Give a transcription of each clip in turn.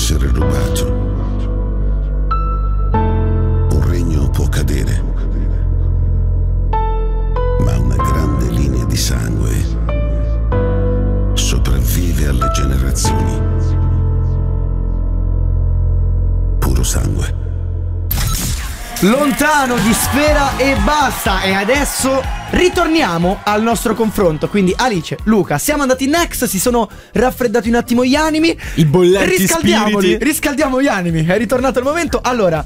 essere rubato. Un regno può cadere, ma una grande linea di sangue sopravvive alle generazioni. Puro sangue. Lontano di Sfera e basta. E adesso ritorniamo al nostro confronto. Quindi Alice, Luca, siamo andati in Next, si sono raffreddati un attimo gli animi. I bollenti spiriti. Riscaldiamo gli animi. È ritornato il momento. Allora,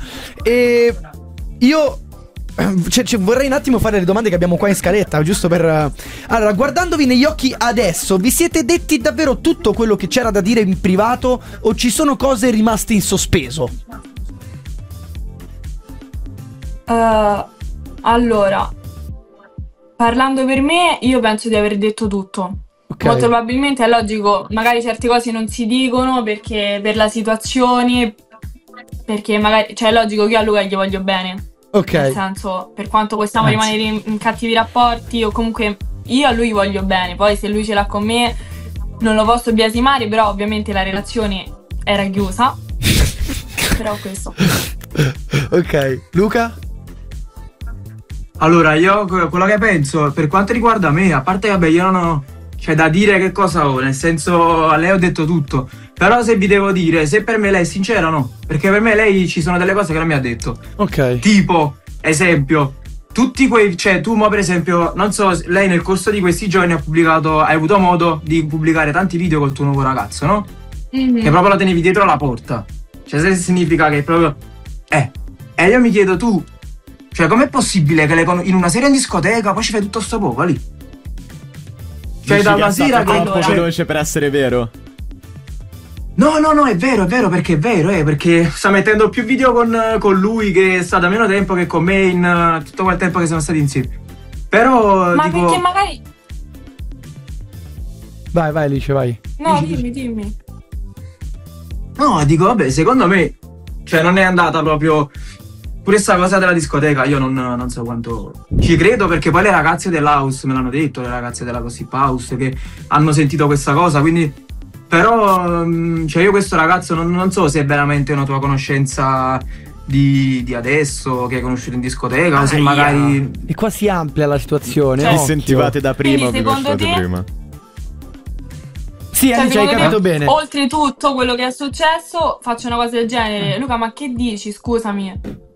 io vorrei un attimo fare le domande che abbiamo qua in scaletta, giusto per... Allora, guardandovi negli occhi adesso, vi siete detti davvero tutto quello che c'era da dire in privato o ci sono cose rimaste in sospeso? Allora, parlando per me, io penso di aver detto tutto. Okay. Molto probabilmente è logico, magari certe cose non si dicono perché per la situazione, perché magari, cioè è logico che io a Luca gli voglio bene. Ok. Nel senso, per quanto possiamo rimanere in cattivi rapporti, o comunque io a lui voglio bene. Poi se lui ce l'ha con me non lo posso biasimare, però ovviamente la relazione era chiusa. Però questo. Ok, Luca? Allora, io quello che penso, per quanto riguarda me, a parte vabbè, io non ho, cioè, da dire che cosa ho, nel senso, a lei ho detto tutto. Però se vi devo dire, se per me lei è sincera, no. Perché per me lei ci sono delle cose che non mi ha detto. Ok. Tipo, esempio, tutti quei, cioè tu mo per esempio, non so, lei nel corso di questi giorni hai avuto modo di pubblicare tanti video col tuo nuovo ragazzo, no? Che proprio lo tenevi dietro la porta. Cioè se significa che proprio... E io mi chiedo tu, cioè com'è possibile che in una sera in discoteca poi ci fai tutto sto poco lì? Cioè dici da una sera che è troppo cioè... veloce per essere vero. No, è vero, perché è vero, perché sta mettendo più video con lui che sta da meno tempo che con me in tutto quel tempo che siamo stati insieme. Però ma dico... perché magari... Vai Alice, vai. No, dimmi. No, dico, vabbè, secondo me, cioè non è andata proprio... Pure sta cosa della discoteca, io non so quanto ci credo, perché poi le ragazze dell'house me l'hanno detto, le ragazze della Gossip House, che hanno sentito questa cosa, quindi... Però, cioè io questo ragazzo non so se è veramente una tua conoscenza di adesso, che hai conosciuto in discoteca, o se magari... E qua si amplia la situazione, Vi sentivate da prima o vi secondo conoscevate te? prima? Sì, Cioè, Alice, hai secondo capito me, bene. oltretutto quello che è successo, faccio una cosa del genere. Luca, ma che dici? Scusami.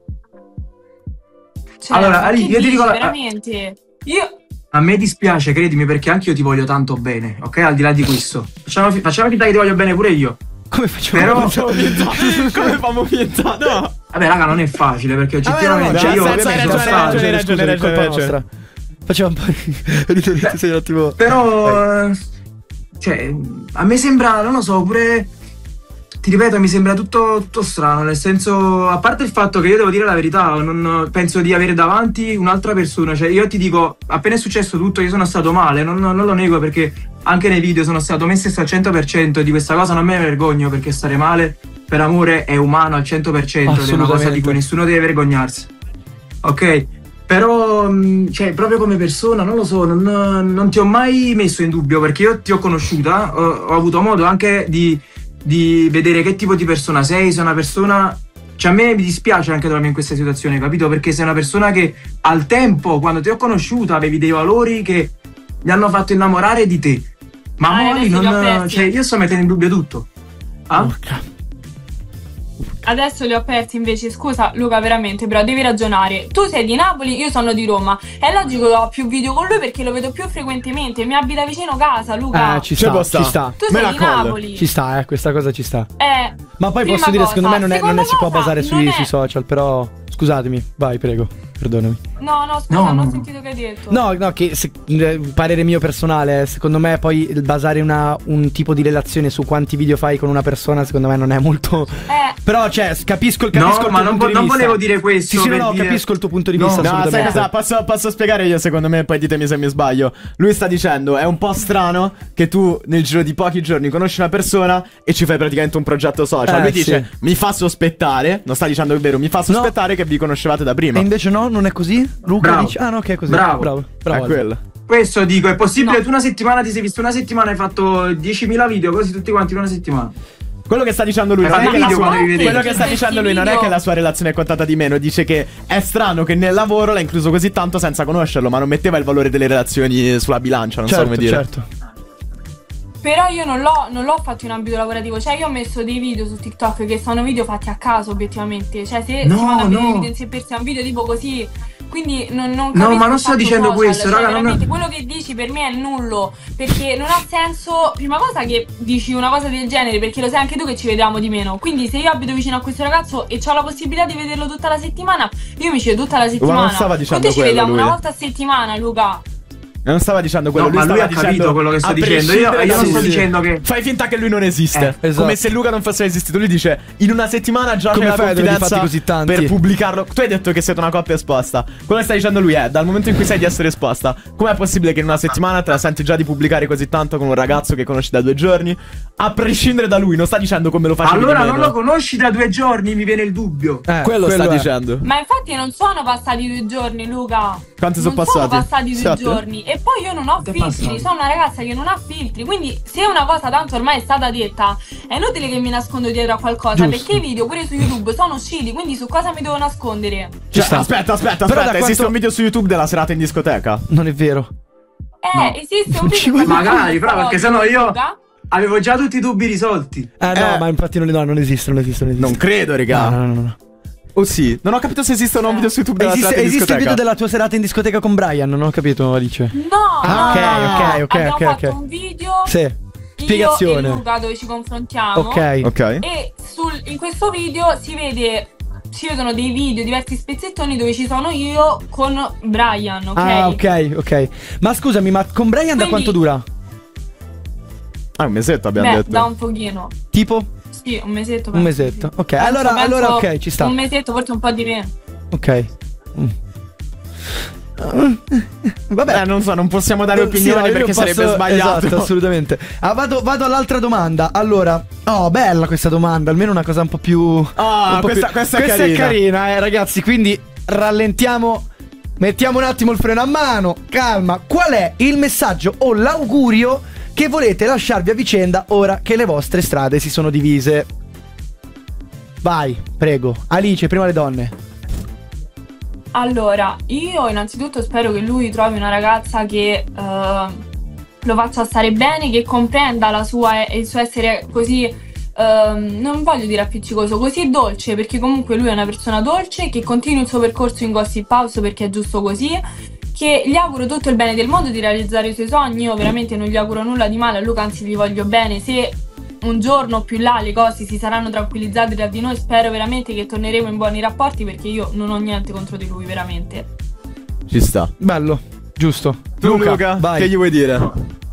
Cioè, Allora, ma Ali, che io ti dici, dico veramente? Io... A me dispiace, credimi, perché anche io ti voglio tanto bene, ok? Al di là di questo. Facciamo finta che ti voglio bene pure io. Come facciamo? Però... Come famo pietà? No! Vabbè, raga, non è facile, perché oggettivamente cioè, io... senza ovviamente hai sono ragione, stato- Colpa nostra. Facciamo un po' di sei un attimo. Però... Cioè, a me sembra, non lo so, pure... Ti ripeto, mi sembra tutto strano, nel senso, a parte il fatto che io devo dire la verità, non penso di avere davanti un'altra persona, cioè io ti dico, appena è successo tutto io sono stato male, non lo nego, perché anche nei video sono stato messo al 100% e di questa cosa non me ne vergogno, perché stare male per amore è umano al 100% ed è una cosa di cui nessuno deve vergognarsi, ok? Però, cioè, proprio come persona, non lo so, non ti ho mai messo in dubbio, perché io ti ho conosciuta, ho avuto modo anche di vedere che tipo di persona sei una persona... Cioè a me mi dispiace anche trovarmi in questa situazione, capito? Perché sei una persona che al tempo, quando ti ho conosciuta, avevi dei valori che mi hanno fatto innamorare di te. Ma poi non... Cioè io sto mettendo in dubbio tutto. Adesso li ho aperti invece. Scusa Luca, veramente, però devi ragionare. Tu sei di Napoli, io sono di Roma. È logico che ho più video con lui perché lo vedo più frequentemente. Mi abita vicino casa, Luca. Ci sta. Tu sei di Napoli. Ci sta, questa cosa ci sta. Ma poi prima posso dire, cosa, secondo me non si può cosa, basare non sui è- social, però... Scusatemi, vai, prego, perdonami. No, scusa, non ho sentito che hai detto. No, che parere mio personale, secondo me poi il basare un tipo di relazione su quanti video fai con una persona, secondo me non è molto... Però, cioè, capisco il tuo punto di vista. Non volevo dire questo. Sì, no, capisco il tuo punto di vista, No, assolutamente. sai cosa? Posso spiegare io, secondo me, poi ditemi se mi sbaglio. Lui sta dicendo, è un po' strano che tu nel giro di pochi giorni conosci una persona e ci fai praticamente un progetto social. Lui dice, mi fa sospettare, non sta dicendo che è vero, mi fa sospettare che vi conoscevate da prima. E invece no, non è così? Luca Bravo. dice... Ah no, che è così. Bravo. È quello. Questo dico, è possibile? Tu una settimana ti sei visto una settimana, hai fatto 10.000 video così tutti quanti in una settimana. Quello che sta dicendo lui, Ma non è che video la sua- quando li vedi. quello che sta dicendo lui non è che la sua relazione è contata di meno. Dice che è strano che nel lavoro l'ha incluso così tanto senza conoscerlo, ma non metteva il valore delle relazioni sulla bilancia. Non so come dire. Certo. Però io non l'ho fatto in ambito lavorativo, cioè io ho messo dei video su TikTok che sono video fatti a caso obiettivamente, cioè se No, si vanno a vedere no. video in sé per sé, è un video tipo così, quindi non capisco No, ma non il sto fatto dicendo social, questo, cioè raga, non- veramente quello che dici per me è nullo, perché non ha senso, prima cosa che dici una cosa del genere, perché lo sai anche tu che ci vediamo di meno, quindi se io abito vicino a questo ragazzo e ho la possibilità di vederlo tutta la settimana, io mi ci vedo tutta la settimana. non stava dicendo Noi ci quello, vediamo lui. una volta a settimana, Luca. Non stava dicendo quello, No, ma lui stava ha capito dicendo, quello che sto a dicendo. prescindere Io da- non sto sì. dicendo che. Fai finta che lui non esiste. Esatto. Come se Luca non fosse esistito. Lui dice: in una settimana già Come c'è la fai ad averli confidenza fatti così tanti? per pubblicarlo. Tu hai detto che siete una coppia esposta. Quello che sta dicendo lui è: dal momento in cui sai di essere esposta, com'è possibile che in una settimana te la senti già di pubblicare così tanto con un ragazzo che conosci da 2 giorni? A prescindere da lui, non sta dicendo come lo facevi Allora di non meno. lo conosci da 2 giorni, mi viene il dubbio. Quello sta è. dicendo. Ma infatti non sono passati 2 giorni, Luca. Quanti sono non passati? Sono passati 2 7? giorni. E poi io non ho Quanto è filtri. passato? Sono una ragazza che non ha filtri. Quindi, se una cosa tanto ormai è stata detta, è inutile che mi nascondo dietro a qualcosa. Giusto. Perché i video pure su YouTube sono usciti. Quindi, su cosa mi devo nascondere? Ci sta. Aspetta, Però da esiste quanto- un video su YouTube della serata in discoteca? Non è vero. Esiste un ci video. vuoi- Magari, però, perché sennò io- Luca? Avevo già tutti i dubbi risolti. No, ma infatti non esiste. Non credo, raga. No. Oh sì, non ho capito se esistono un video su YouTube della Esiste, serata in esiste il discoteca. video della tua serata in discoteca con Brian, non ho capito, Alice. No, Ah, no, ok, abbiamo fatto ok. un video. Sì. Io Spiegazione. e Luca dove ci confrontiamo. Ok. Ok. E in questo video si vedono dei video, diversi spezzettoni dove ci sono io con Brian, ok? Ah, ok. Ma scusami, ma con Brian da Quindi- quanto dura? Ah, un mesetto abbiamo Beh, detto. da un pochino. Tipo? Sì, un mesetto. Un penso, mesetto. sì. Ok, Penso- allora penso ok, ci sta. Un mesetto, forse un po' di meno. Ok. Vabbè. Non so, non possiamo dare opinioni sì, no, perché io posso- sarebbe sbagliato. Esatto, assolutamente. Vado all'altra domanda. Allora, bella questa domanda, almeno una cosa un po' più. Ah, un po' questa è carina. ragazzi. Quindi rallentiamo. Mettiamo un attimo il freno a mano. Calma. Qual è il messaggio o l'augurio che volete lasciarvi a vicenda ora che le vostre strade si sono divise? Vai, prego. Alice, prima le donne. Allora, io innanzitutto spero che lui trovi una ragazza che lo faccia stare bene, che comprenda il suo essere così, non voglio dire appiccicoso, così dolce, perché comunque lui è una persona dolce, che continui il suo percorso in Gossip House perché è giusto così, che gli auguro tutto il bene del mondo di realizzare i suoi sogni. Io veramente non gli auguro nulla di male a Luca, anzi gli voglio bene. Se un giorno più là le cose si saranno tranquillizzate tra di noi, spero veramente che torneremo in buoni rapporti, perché io non ho niente contro di lui, veramente. Ci sta. Bello, giusto. Tu, Luca, vai. che gli vuoi dire?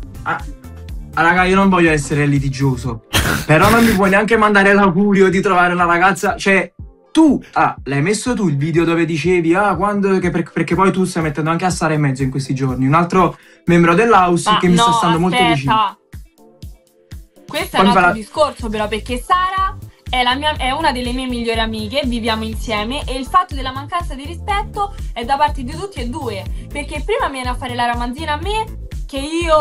Raga, io non voglio essere litigioso. Però non mi puoi neanche mandare l'augurio di trovare una ragazza. Cioè, tu l'hai messo tu il video dove dicevi quando perché poi tu stai mettendo anche a Sara in mezzo in questi giorni. Un altro membro dell'house che mi sta stando molto vicino. Questo è un altro discorso, però, perché Sara è una delle mie migliori amiche, viviamo insieme, e il fatto della mancanza di rispetto è da parte di tutti e due, perché prima viene a fare la ramanzina a me che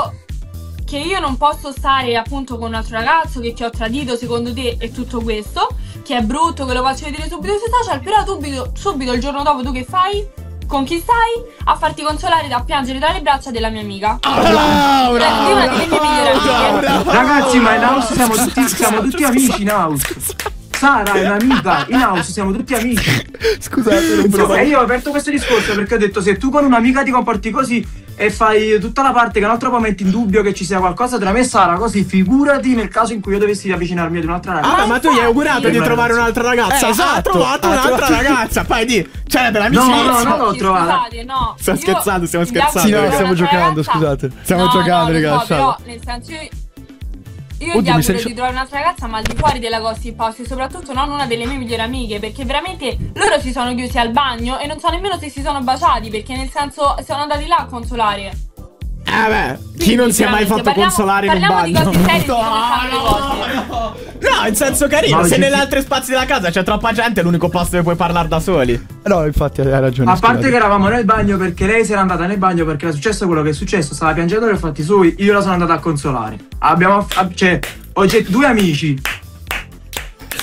io non posso stare appunto con un altro ragazzo, che ti ho tradito secondo te e tutto questo, che è brutto, che lo faccio vedere subito sui social, però subito il giorno dopo tu che fai? Con chi stai? A farti consolare da piangere tra le braccia della mia amica. Di una delle mie migliori amiche. Ragazzi, ma in house siamo tutti amici in house. Sara è un'amica, in house siamo tutti amici. Scusate, non Insomma, e io ho aperto questo discorso perché ho detto: se tu con un'amica ti comporti così e fai tutta la parte che un altro po' metti in dubbio che ci sia qualcosa tra me e Sara, così figurati nel caso in cui io dovessi avvicinarmi ad un'altra ragazza. Ma tu gli hai augurato di trovare un'altra ragazza. Esatto. Ha trovato un'altra ragazza. Poi c'era dell'amicizia. No, non l'ho trovata. Scusate, no. Stiamo Io scherzando, stiamo gli scherzando, auguro raga. stiamo un'altra giocando, ragazza. scusate. Stiamo giocando, lo so, raga, però, nel senso, io Oddio, gli mi auguro stai- di trovare un'altra ragazza, ma al di fuori della Gossip House, e soprattutto non una delle mie migliori amiche, perché veramente loro si sono chiusi al bagno e non so nemmeno se si sono baciati, perché nel senso sono andati là a consolare. Beh, chi non si è mai fatto consolare in un parliamo bagno? di cose serie, di come stanno le cose. No, in senso carino. No, Se ci- negli altri spazi della casa c'è troppa gente, è l'unico posto dove puoi parlare da soli. No, infatti hai ragione. A parte scusate. che eravamo nel bagno perché lei si era andata nel bagno perché era successo quello che è successo, stava piangendo per fatti suoi, io la sono andata a consolare. Ho 2 amici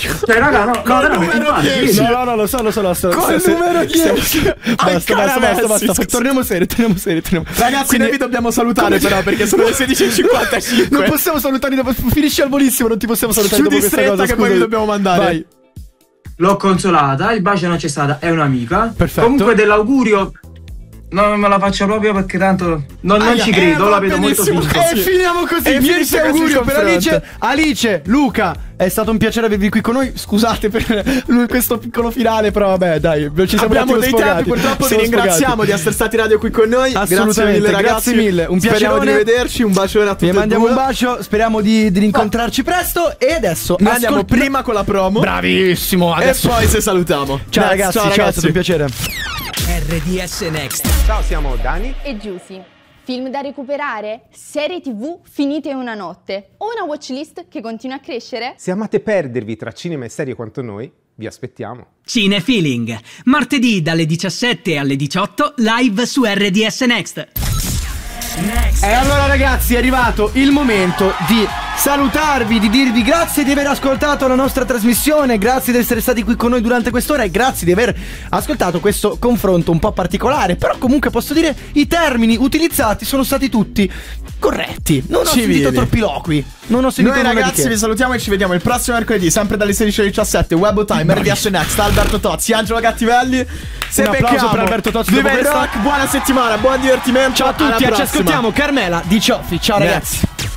Cioè, raga, no, veramente. No, lo so. Col numero 10. Basta. Torniamo seri. Ragazzi, noi vi dobbiamo salutare però, perché sono le 16:55. Non possiamo salutarli dopo. Finisci al volissimo, non ti possiamo salutare dopo questa cosa. Che poi vi dobbiamo mandare. Vai. L'ho consolata, il bacio non c'è stata, è un'amica. Perfetto. Comunque dell'augurio non me la faccio proprio perché tanto non ci credo, la vedo molto finta. E finiamo così. Niente augurio per Alice. Alice, Luca, è stato un piacere avervi qui con noi. Scusate per questo piccolo finale, però vabbè, dai, ci siamo abbiamo dei tempi, purtroppo vi ringraziamo di essere stati radio qui con noi. Assolutamente, grazie mille, un piacere. Speriamo di vederci, un bacione a tutti. Vi mandiamo un bacio, speriamo di rincontrarci presto. E adesso noi andiamo prima con la promo. Bravissimo. Adesso. E poi se salutiamo. Ciao ragazzi, ciao, è stato un piacere. RDS Next. Ciao, siamo Dani e Giusy. Film da recuperare? Serie TV finite in una notte? O una watchlist che continua a crescere? Se amate perdervi tra cinema e serie quanto noi, vi aspettiamo. Cinefeeling, martedì dalle 17 alle 18, live su RDS Next. E allora ragazzi, è arrivato il momento di salutarvi, di dirvi grazie di aver ascoltato la nostra trasmissione, grazie di essere stati qui con noi durante quest'ora e grazie di aver ascoltato questo confronto un po' particolare. Però comunque posso dire i termini utilizzati sono stati tutti corretti. Non ho sentito torpiloqui. Non ho sentito. Noi ragazzi vi salutiamo e ci vediamo il prossimo mercoledì, sempre dalle 16 alle 17. Web Time, RDS Next, Alberto Tozzi, Angelo Cattivelli. Un applauso per Alberto Tozzi. Viva il rock, buona settimana, buon divertimento. Ciao a tutti, ci ascoltiamo Carmela di Cioffi. Ciao ragazzi.